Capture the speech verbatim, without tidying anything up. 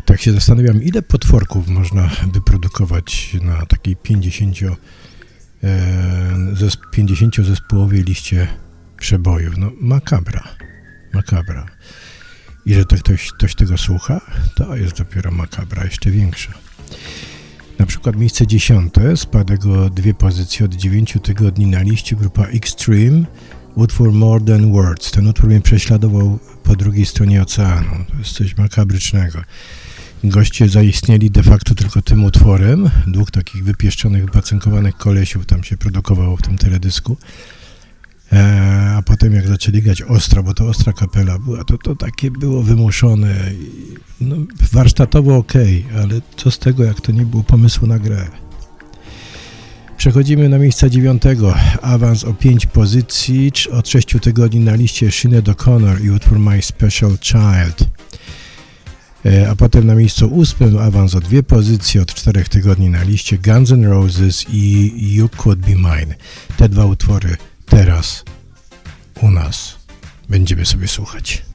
Tak się zastanawiam, ile potworków można wyprodukować na takiej pięćdziesięciozespołowej liście przebojów. No makabra, makabra. I że to ktoś, ktoś tego słucha, to jest dopiero makabra, jeszcze większa. Na przykład miejsce dziesiąte, spadek o dwie pozycje od dziewięciu tygodni na liście, grupa Extreme, utwór More Than Words. Ten utwór mnie prześladował po drugiej stronie oceanu. To jest coś makabrycznego. Goście zaistnieli de facto tylko tym utworem. Dwóch takich wypieszczonych, wypacynkowanych kolesiów tam się produkowało w tym teledysku. E, a potem jak zaczęli grać ostro, bo to ostra kapela była, to to takie było wymuszone. No, warsztatowo okej, okay, ale co z tego, jak to nie było pomysłu na grę. Przechodzimy na miejsca dziewiątego. Awans o pięć pozycji. Od sześciu tygodni na liście Sinead O'Connor i utwór My Special Child. A potem na miejscu ósmym awans o dwie pozycje. Od czterech tygodni na liście Guns N' Roses i You Could Be Mine. Te dwa utwory teraz u nas będziemy sobie słuchać.